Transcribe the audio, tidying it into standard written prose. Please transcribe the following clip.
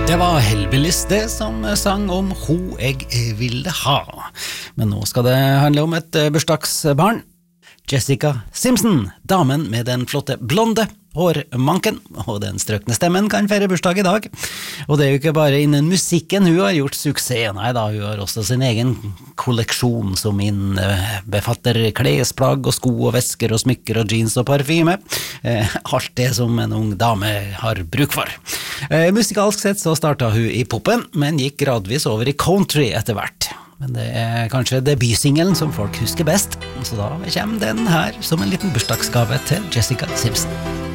Det var Hellbillies det som sang om ho jeg ville ha. Men nå skal det handle om et bursdagsbarn. Jessica Simpson, damen med den flotte blonde hårmanken og den strøkne stemmen kan feire bursdag i dag. Og det er jo ikke bare innen musikken hun har gjort suksess, nei da, hun har også sin egen kolleksjon som befatter klesplagg og sko og vesker og smykker og jeans og parfyme. Alt det som en ung dame har bruk for. Musikalsk sett så startet hun i poppen, men gikk gradvis over i country etter hvert. Men det er kanskje debutsingelen som folk husker best, så da kommer den her som en liten bursdagsgave til Jessica Simpson.